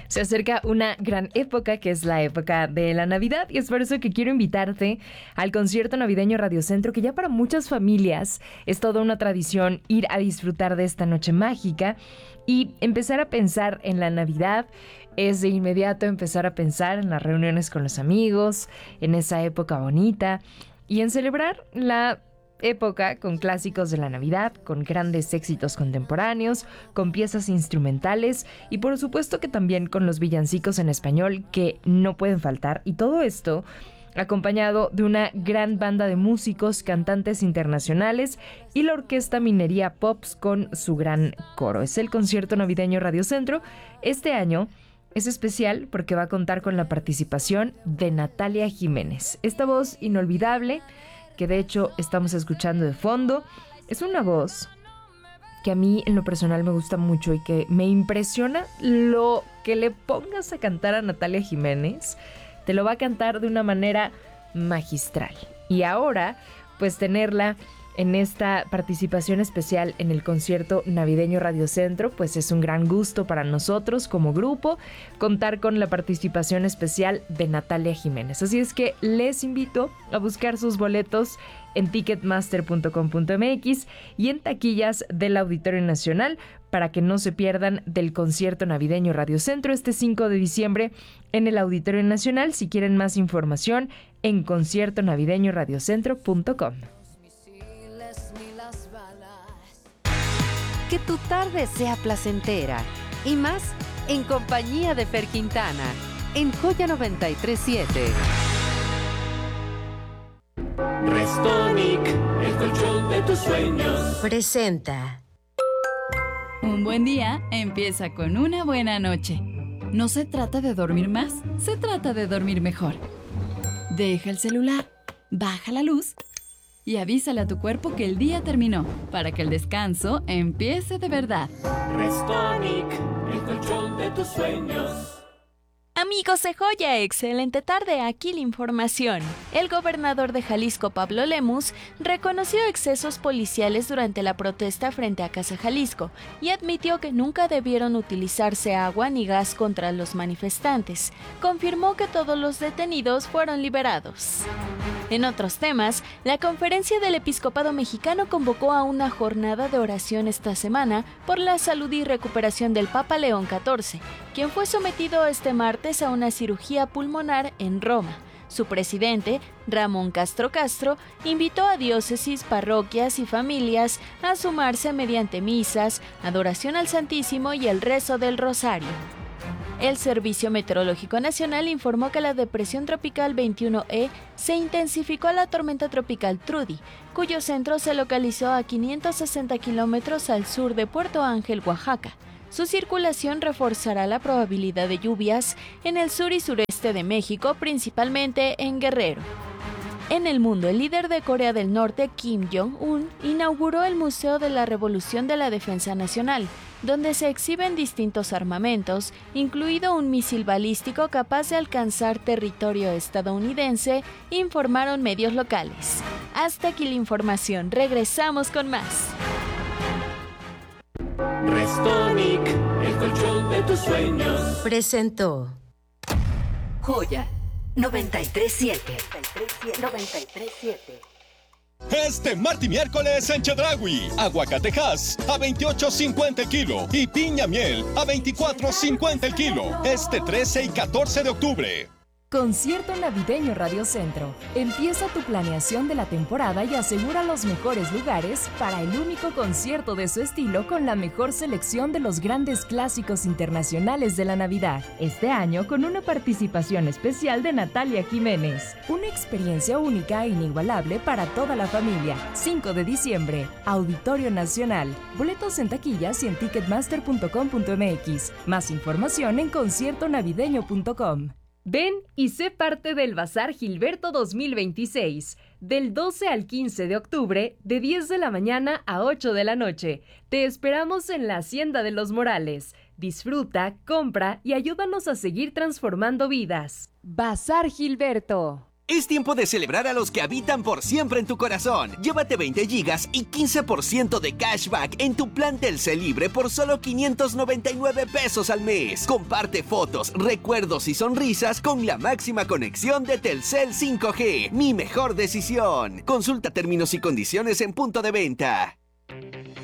Se acerca una gran época, que es la época de la Navidad, y es por eso que quiero invitarte al concierto navideño Radio Centro, que ya para muchas familias es toda una tradición ir a disfrutar de esta noche mágica y empezar a pensar en la Navidad. Es de inmediato empezar a pensar en las reuniones con los amigos, en esa época bonita y en celebrar la época con clásicos de la Navidad, con grandes éxitos contemporáneos, con piezas instrumentales y por supuesto que también con los villancicos en español que no pueden faltar, y todo esto acompañado de una gran banda de músicos, cantantes internacionales y la Orquesta Minería Pops con su gran coro. Es el concierto navideño Radio Centro. Este año es especial porque va a contar con la participación de Natalia Jiménez, esta voz inolvidable que de hecho estamos escuchando de fondo. Es una voz que a mí en lo personal me gusta mucho y que me impresiona lo que le pongas a cantar a Natalia Jiménez. Te lo va a cantar de una manera magistral. Y ahora, pues tenerla en esta participación especial en el concierto navideño Radio Centro, pues es un gran gusto para nosotros como grupo contar con la participación especial de Natalia Jiménez. Así es que les invito a buscar sus boletos en ticketmaster.com.mx y en taquillas del Auditorio Nacional para que no se pierdan del concierto navideño Radio Centro este 5 de diciembre en el Auditorio Nacional. Si quieren más información, en conciertonavideñoradiocentro.com. Que tu tarde sea placentera y más en compañía de Fer Quintana en Joya 93.7. Restonic, el colchón de tus sueños, Presenta. Un buen día empieza con una buena noche. No se trata de dormir más, se trata de dormir mejor. Deja el celular, baja la luz y avísale a tu cuerpo que el día terminó, para que el descanso empiece de verdad. Restonic, el colchón de tus sueños. Amigos de Joya, excelente tarde, aquí la información. El gobernador de Jalisco, Pablo Lemus, reconoció excesos policiales durante la protesta frente a Casa Jalisco y admitió que nunca debieron utilizarse agua ni gas contra los manifestantes. Confirmó que todos los detenidos fueron liberados. En otros temas, la Conferencia del Episcopado Mexicano convocó a una jornada de oración esta semana por la salud y recuperación del Papa León XIV, quien fue sometido este martes a una cirugía pulmonar en Roma. Su presidente, Ramón Castro Castro, invitó a diócesis, parroquias y familias a sumarse mediante misas, adoración al Santísimo y el rezo del Rosario. El Servicio Meteorológico Nacional informó que la depresión tropical 21E se intensificó a la tormenta tropical Trudy, cuyo centro se localizó a 560 kilómetros al sur de Puerto Ángel, Oaxaca. Su circulación reforzará la probabilidad de lluvias en el sur y sureste de México, principalmente en Guerrero. En el mundo, el líder de Corea del Norte, Kim Jong-un, inauguró el Museo de la Revolución de la Defensa Nacional, donde se exhiben distintos armamentos, incluido un misil balístico capaz de alcanzar territorio estadounidense, informaron medios locales. Hasta aquí la información, regresamos con más. Restonic, el colchón de tus sueños, Presentó Joya 93.7. 93.7. Este martes y miércoles en Chedraui, aguacatejas a 28.50 el kilo y piña miel a 24.50 el kilo. Este 13 y 14 de octubre. Concierto navideño Radio Centro. Empieza tu planeación de la temporada y asegura los mejores lugares para el único concierto de su estilo con la mejor selección de los grandes clásicos internacionales de la Navidad. Este año con una participación especial de Natalia Jiménez. Una experiencia única e inigualable para toda la familia. 5 de diciembre, Auditorio Nacional. Boletos en taquillas y en ticketmaster.com.mx. Más información en conciertonavideño.com. Ven y sé parte del Bazar Gilberto 2026, del 12 al 15 de octubre, de 10 de la mañana a 8 de la noche. Te esperamos en la Hacienda de los Morales. Disfruta, compra y ayúdanos a seguir transformando vidas. Bazar Gilberto. Es tiempo de celebrar a los que habitan por siempre en tu corazón. Llévate 20 gigas y 15% de cashback en tu plan Telcel Libre por solo 599 pesos al mes. Comparte fotos, recuerdos y sonrisas con la máxima conexión de Telcel 5G. Mi mejor decisión. Consulta términos y condiciones en punto de venta.